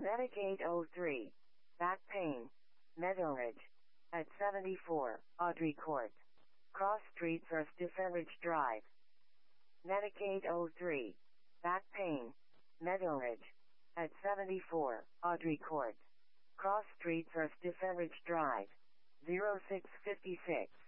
Medicaid 03. Back pain. Meadowridge. At 74, Audrey Court. Cross Street First Defenridge Drive. Medicaid 03. Back pain. Meadowridge. At 74, Audrey Court. Cross Street First Defenridge Drive. 0656.